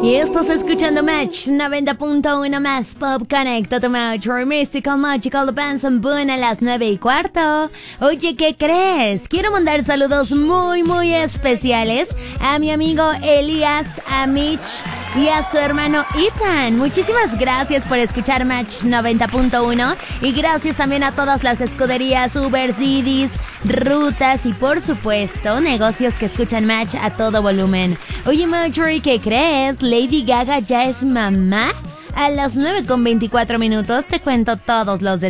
Y estás escuchando Match 90.1 más Pop Connect to Match Mystical Magical Bands and Boom a las 9:15. Oye, ¿qué crees? Quiero mandar saludos muy especiales a mi amigo Elías, a Mitch y a su hermano Ethan. Muchísimas gracias por escuchar Match 90.1 y gracias también a todas las escuderías, Uber, Didis, rutas y por supuesto negocios que escuchan Match a todo volumen. Oye, Marjorie, ¿qué crees? Lady Gaga ya es mamá. A las 9:24 te cuento todos los detalles.